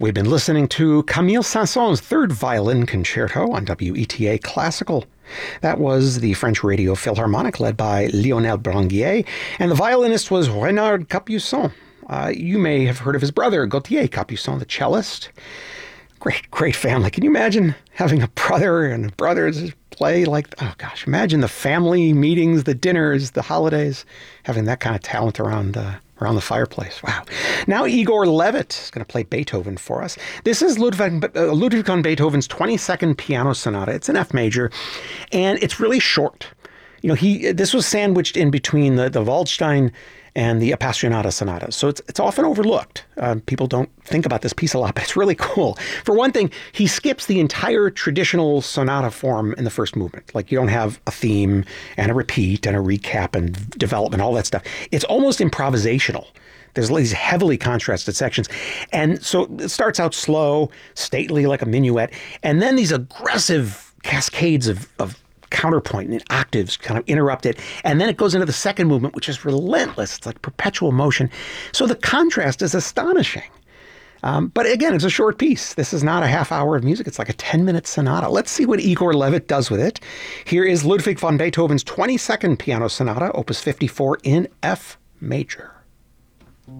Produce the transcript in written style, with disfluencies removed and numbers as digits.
We've been listening to Camille Saint-Saëns' Third Violin Concerto on WETA Classical. That was the French Radio Philharmonic led by Lionel Branguier, and the violinist was Renard Capuçon. You may have heard of his brother, Gauthier Capuçon, the cellist. Great family. Can you imagine having a brother and brothers play like, oh gosh, imagine the family meetings, the dinners, the holidays, having that kind of talent around the fireplace. Wow. Now Igor Levit is going to play Beethoven for us. This is Ludwig van Beethoven's 22nd Piano Sonata. It's in F major, and it's really short. You know, this was sandwiched in between the Waldstein and the Appassionata Sonata. So it's often overlooked. People don't think about this piece a lot, but it's really cool. For one thing, he skips the entire traditional sonata form in the first movement. Like, you don't have a theme and a repeat and a recap and development, all that stuff. It's almost improvisational. There's these heavily contrasted sections. And so it starts out slow, stately like a minuet, and then these aggressive cascades of counterpoint and octaves kind of interrupt it. And then it goes into the second movement, which is relentless. It's like perpetual motion. So the contrast is astonishing. But again, it's a short piece. This is not a half hour of music. It's like a 10-minute sonata. Let's see what Igor Levit does with it. Here is Ludwig van Beethoven's 22nd Piano Sonata, Opus 54 in F major.